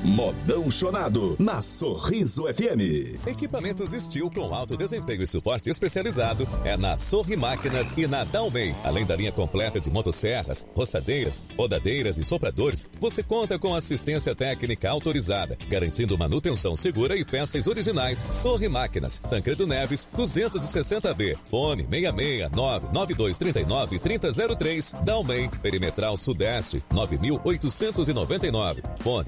Modão Chonado, na Sorriso FM. Equipamentos Steel com alto desempenho e suporte especializado é na Sorri Máquinas e na Dalmey. Além da linha completa de motosserras, roçadeiras, rodadeiras e sopradores, você conta com assistência técnica autorizada, garantindo manutenção segura e peças originais. Sorri Máquinas, Tancredo Neves, 260B. Fone 669-9239-3003. Dalmey, Perimetral Sudeste, 9899. Fone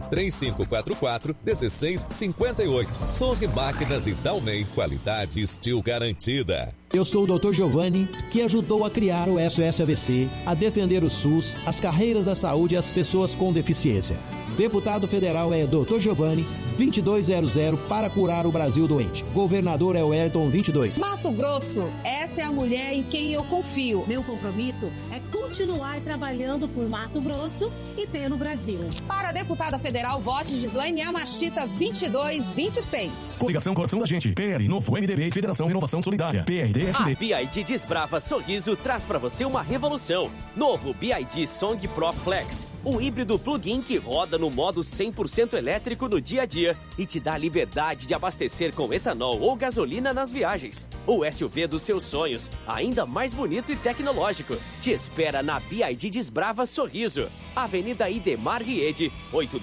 3544-1658. Sorri Máquinas e Dalmey, qualidade Steel garantida. Eu sou o Dr. Giovanni, que ajudou a criar o SOS AVC, a defender o SUS, as carreiras da saúde e as pessoas com deficiência. Deputado federal é Dr. Giovanni, 2200, para curar o Brasil doente. Governador é o Wellington, 22. Mato Grosso, essa é a mulher em quem eu confio. Meu compromisso é continuar trabalhando por Mato Grosso e pelo Brasil. Para a deputada federal, vote Gislaine Yamashita, 2226. Coligação Coração da Gente, PL, Novo, MDB, Federação Renovação Solidária, PRD. A BYD Desbrava Sorriso traz pra você uma revolução. Novo BYD Song Pro Flex, um híbrido plug-in que roda no modo 100% elétrico no dia a dia e te dá a liberdade de abastecer com etanol ou gasolina nas viagens. O SUV dos seus sonhos, ainda mais bonito e tecnológico, te espera na BYD Desbrava Sorriso, Avenida Idemar Riede,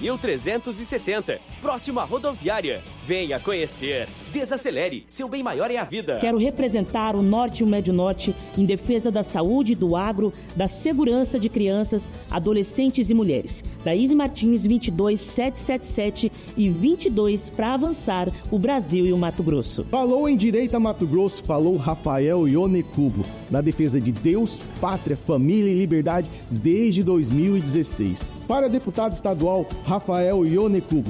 8.370, próximo à rodoviária. Venha conhecer. Desacelere, seu bem maior é a vida. Quero representar o Norte e o Médio Norte em defesa da saúde, do agro, da segurança de crianças, adolescentes e mulheres. Daíse Martins, 22777 e 22 para avançar o Brasil e o Mato Grosso. Falou em Direita Mato Grosso, falou Rafael Ionecubo, na defesa de Deus, pátria, família e liberdade desde 2016. Para deputado estadual Rafael Ionecubo,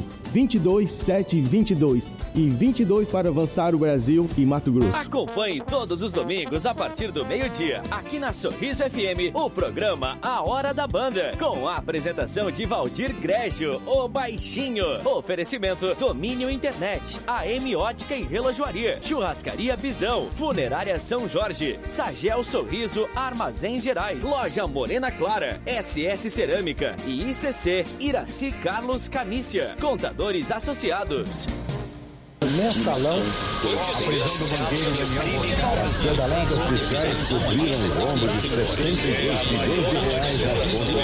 22722 e 22 para avançar o Brasil e Mato Grosso. Acompanhe todos os domingos a partir do meio-dia, aqui na Sorriso FM, o programa A Hora da Banda, com a apresentação de Valdir Grégio, o Baixinho. Oferecimento Domínio Internet, AM Ótica e Relojoaria, Churrascaria Bisão, Funerária São Jorge, Sagel Sorriso Armazéns Gerais, Loja Morena Clara, SS Cerâmica e ICC Iraci Carlos Canícia, Contadores Associados. Mensalão, a prisão do banqueiro Daniel Moscardo, pedaladas fiscais subiram o rombo de 72 milhões de reais nas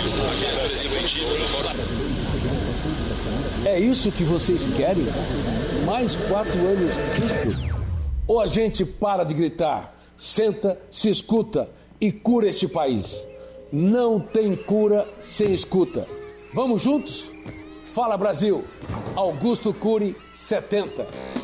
contas. É isso que vocês querem? Mais 4 anos disso? Ou a gente para de gritar, senta, se escuta e cura este país? Não tem cura sem escuta. Vamos juntos? Fala Brasil! Augusto Cury, 70.